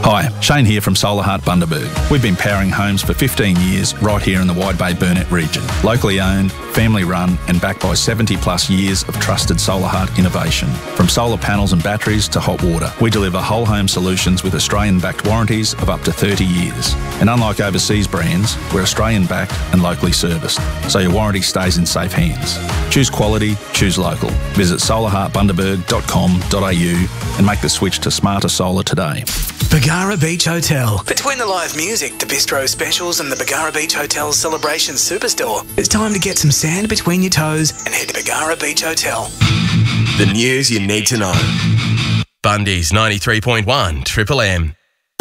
Hi, Shane here from Solar Heart Bundaberg. We've been powering homes for 15 years right here in the Wide Bay Burnett region. Locally owned, family run and backed by 70 plus years of trusted Solar Heart innovation. From solar panels and batteries to hot water, we deliver whole home solutions with Australian backed warranties of up to 30 years. And unlike overseas brands, we're Australian backed and locally serviced, so your warranty stays in safe hands. Choose quality, choose local. Visit solarheartbundaberg.com.au and make the switch to smarter solar today. Bargara Beach Hotel. Between the live music, the bistro specials and the Bargara Beach Hotel's Celebration Superstore, it's time to get some sand between your toes and head to Bargara Beach Hotel. The news you need to know. Bundy's 93.1 Triple M.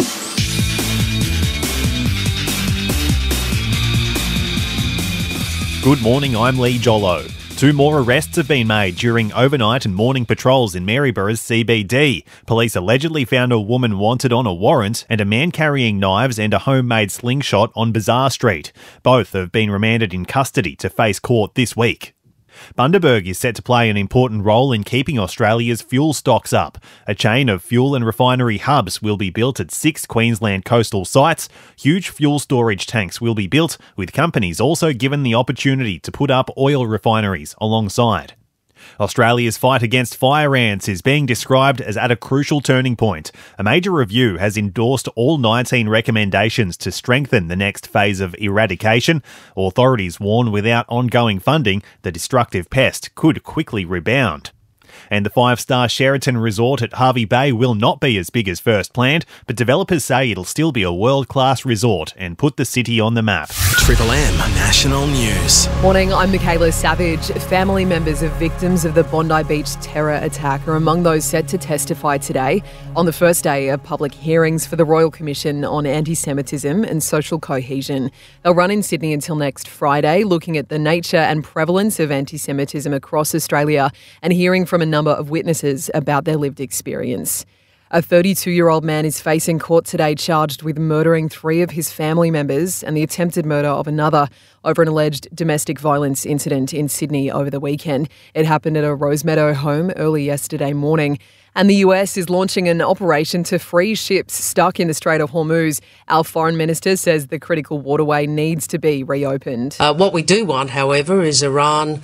Good morning, I'm Lee Jollo. 2 more arrests have been made during overnight and morning patrols in Maryborough's CBD. Police allegedly found a woman wanted on a warrant and a man carrying knives and a homemade slingshot on Bazaar Street. Both have been remanded in custody to face court this week. Bundaberg is set to play an important role in keeping Australia's fuel stocks up. A chain of fuel and refinery hubs will be built at 6 Queensland coastal sites. Huge fuel storage tanks will be built, with companies also given the opportunity to put up oil refineries alongside. Australia's fight against fire ants is being described as at a crucial turning point. A major review has endorsed all 19 recommendations to strengthen the next phase of eradication. Authorities warn without ongoing funding, the destructive pest could quickly rebound. And the 5-star Sheraton Resort at Hervey Bay will not be as big as first planned, but developers say it'll still be a world-class resort and put the city on the map. Triple M National News. Morning, I'm Michaela Savage. Family members of victims of the Bondi Beach terror attack are among those set to testify today on the first day of public hearings for the Royal Commission on Anti-Semitism and Social Cohesion. They'll run in Sydney until next Friday, looking at the nature and prevalence of anti-Semitism across Australia and hearing from a number of witnesses about their lived experience. A 32-year-old man is facing court today charged with murdering 3 of his family members and the attempted murder of another over an alleged domestic violence incident in Sydney over the weekend. It happened at a Rosemeadow home early yesterday morning. And the US is launching an operation to free ships stuck in the Strait of Hormuz. Our foreign minister says the critical waterway needs to be reopened. What we do want, however, is Iran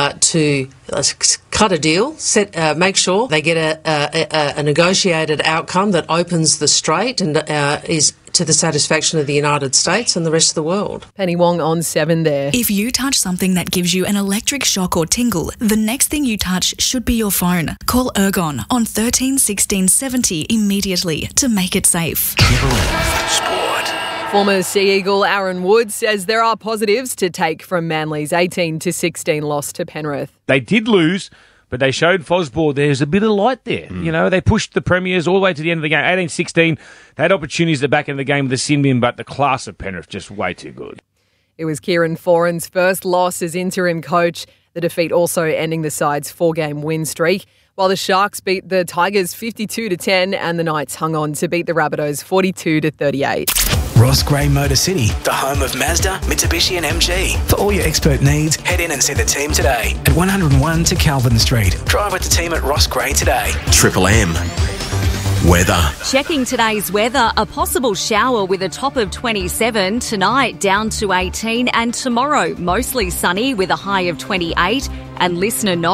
to cut a deal, make sure they get a negotiated outcome that opens the strait and is to the satisfaction of the United States and the rest of the world. Penny Wong on 7 there. If you touch something that gives you an electric shock or tingle, the next thing you touch should be your phone. Call Ergon on 13 16 70 immediately to make it safe. Sport. Former Sea Eagle Aaron Wood says there are positives to take from Manly's 18-16 loss to Penrith. They did lose, but they showed Fosbor there's a bit of light there. You know, they pushed the Premiers all the way to the end of the game. 18-16, they had opportunities at the back end of the game with the sin bin, but the class of Penrith just way too good. It was Kieran Foran's first loss as interim coach. The defeat also ending the side's 4-game win streak, while the Sharks beat the Tigers 52-10 and the Knights hung on to beat the Rabbitohs 42-38. Ross Gray Motor City, the home of Mazda, Mitsubishi and MG. For all your expert needs, head in and see the team today at 101 to Calvin Street. Drive with the team at Ross Gray today. Triple M. Weather. Checking today's weather, a possible shower with a top of 27, tonight down to 18 and tomorrow mostly sunny with a high of 28 and listener